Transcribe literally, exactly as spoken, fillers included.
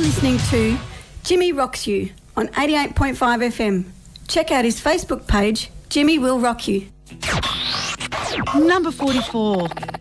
listening to Jimmy Rocks You on eighty-eight point five F M. Check out his Facebook page, Jimmy Will Rock You. Number forty-four.